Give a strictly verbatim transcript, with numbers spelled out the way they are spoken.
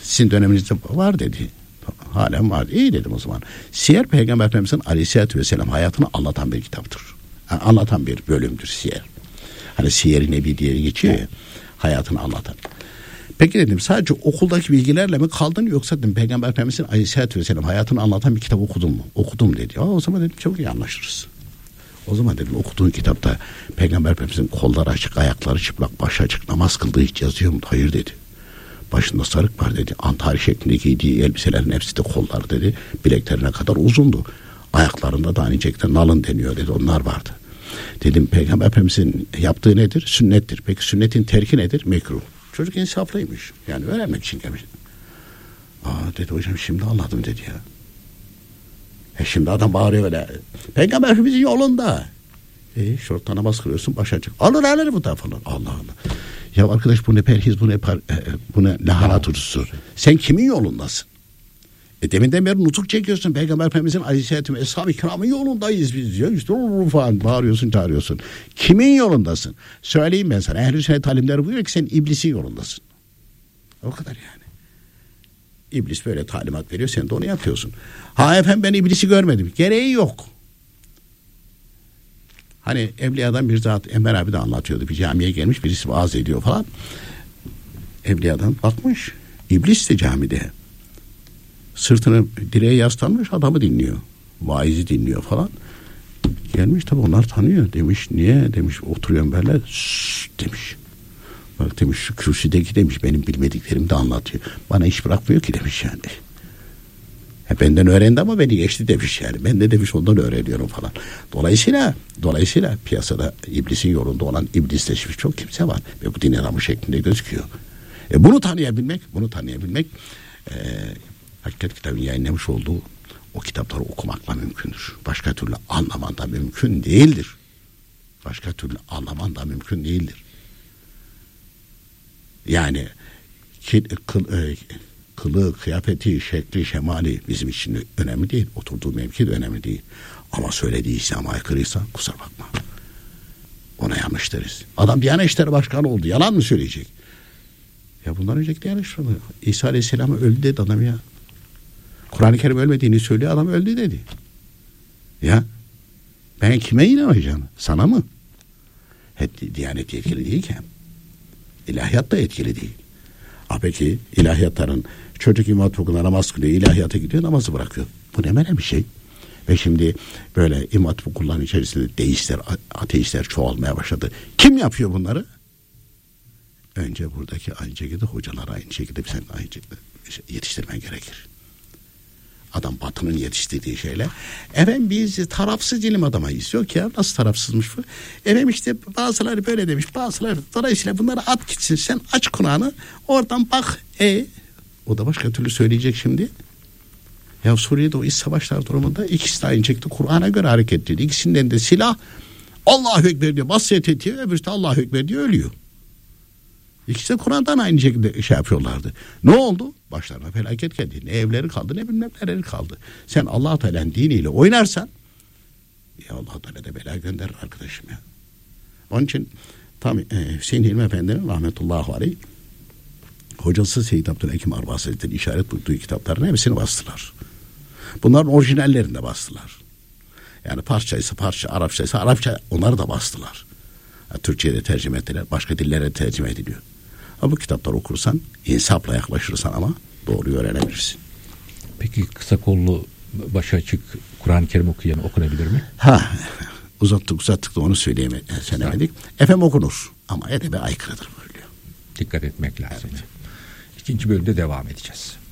Sizin döneminizde var dedi. Halen var. İyi dedim o zaman. Siyer Peygamber Efendimiz'in Aleyhisselatü Vesselam hayatını anlatan bir kitaptır. Yani anlatan bir bölümdür siyer. Hani Siyer-i Nebi diye geçiyor ya, hayatını anlatan. Peki dedim, sadece okuldaki bilgilerle mi kaldın, yoksa dedim Peygamber Efendimiz'in Aleyhisselatü Vesselam hayatını anlatan bir kitap okudun mu? Okudum dedi. Aa, o zaman dedim çok iyi anlaşırız. O zaman dedim okuduğun kitapta Peygamber Efendimiz'in kolları açık, ayakları çıplak, başı açık namaz kıldığı hiç yazıyor mu? Hayır dedi. Başında sarık var dedi. Antari şeklinde giydiği elbiselerin hepsi de kolları dedi. Bileklerine kadar uzundu. Ayaklarında da aynı şekilde nalın deniyor dedi. Onlar vardı. Dedim Peygamber Efendimiz'in yaptığı nedir? Sünnettir. Peki sünnetin terki nedir? Mekruh. Çocuk insaflıymış. Yani öğrenmek için gelmiş. Aa dedi, hocam şimdi anladım dedi ya. E şimdi adam bağırıyor öyle. Peygamber Efendimiz'in yolunda. E şortla namaz kılıyorsun, baş açık. Alır alır bu da falan. Allah Allah. Ya arkadaş, bu ne perhiz, bu ne par, e, bu ne lahana turşusu. Sen kimin yolundasın? E deminden beri nutuk çekiyorsun. Peygamber Efendimiz'in Aleyhisselatü ve Eshab-ı Kiram'ın yolundayız biz diyor. İşte falan bağırıyorsun, çağırıyorsun. Kimin yolundasın? Söyleyeyim ben sana. Ehl-i Sünnet alimleri buyuruyor ki sen iblisin yolundasın. O kadar yani. İblis böyle talimat veriyor, sen de onu yapıyorsun. Ha efendim, ben iblisi görmedim. Gereği yok. Hani Evliya'dan bir zat, Enver abi de anlatıyordu. Bir camiye gelmiş, birisi vaaz ediyor falan. Evliya'dan bakmış. İblis de camide. Sırtını direğe yaslanmış, adamı dinliyor. Vaizi dinliyor falan. Gelmiş, tabi onlar tanıyor. Demiş niye? Demiş oturuyorum böyle. Şşş demiş. Bak demiş, şu kürsüdeki demiş benim bilmediklerimi de anlatıyor. Bana iş bırakmıyor ki demiş yani. He, benden öğrendi ama beni geçti demiş yani. Ben de demiş ondan öğreniyorum falan. Dolayısıyla dolayısıyla piyasada iblisin yolunda olan iblisleşmiş çok kimse var. Ve bu din adamı şeklinde gözüküyor. E bunu tanıyabilmek, bunu tanıyabilmek e, Hakikat kitabının yayınlamış olduğu o kitapları okumakla mümkündür. Başka türlü anlaman da mümkün değildir. Başka türlü anlaman da mümkün değildir. Yani kıl, e, kılığı, kıyafeti, şekli, şemali bizim için önemli değil. Oturduğu mevki de önemli değil. Ama söylediği İslam'a aykırıysa kusura bakma. Ona yanlış deriz. Adam Diyanet İşleri Başkanı oldu. Yalan mı söyleyecek? Ya bundan önceki Diyanet İşleri İsa Aleyhisselam öldü dedi adam ya. Kur'an-ı Kerim ölmediğini söylüyor, adam öldü dedi. Ya ben kime inanacağım? Sana mı? Hep Diyanet yetkili değil ki. İlahiyat da etkili değil. Ah peki ilahiyatların çocuk İmam Hatip Okulu'na namaz kılıyor, ilahiyata gidiyor, namazı bırakıyor. Bu ne böyle bir şey? Ve şimdi böyle İmam Hatip Okulu'nun içerisinde deistler, ateistler çoğalmaya başladı. Kim yapıyor bunları? Önce buradaki aynı şekilde hocalar aynı şekilde sen aynı şekilde yetiştirmen gerekir. Adam Batı'nın yetiştirdiği şeyler. Efendim biz tarafsız ilim adamayız. Yok ya, nasıl tarafsızmış bu? Efendim işte bazıları böyle demiş, bazıları. Dolayısıyla bunları at gitsin, sen aç Kur'an'ı, oradan bak. E o da başka türlü söyleyecek şimdi. Ya Suriye'de o iç savaşlar durumunda ikisi de aynı şekilde Kur'an'a göre hareket ediyor. İkisinden de silah Allahu Ekber diyor, vasiyet ediyor, öbürü de Allahu Ekber diyor, ölüyor. İkisi de Kur'an'dan aynı şekilde şey yapıyorlardı. Ne oldu? Başlarına felaket geldi. Ne evleri kaldı, ne bilmem neleri kaldı. Sen Allah-u Teala'nın diniyle oynarsan ya Allah-u Teala da bela gönderir arkadaşım ya. Onun için tam e, Hüseyin Hilmi Efendi'nin rahmetullahi aleyh hocası Seyyid Abdülhakim Arba Hazretleri işaret buyurduğu kitapların hepsini bastılar. Bunların orijinallerini de bastılar. Yani parçaysa parça, Arapçaysa Arapça, onları da bastılar. Yani Türkçe'ye de tercüme ettiler, başka dillere de tercüme ediliyor. Ama bu kitapları okursan, insafla yaklaşırsan ama doğruyu öğrenebilirsin. Peki kısa kollu, başı açık Kur'an-ı Kerim okuyan okunabilir mi? Ha, uzattık uzattık da onu söyleyemedik, söylemedik. Efendim okunur ama edebe aykırıdır buyuruyor. Dikkat etmek lazım. Evet. İkinci bölümde devam edeceğiz.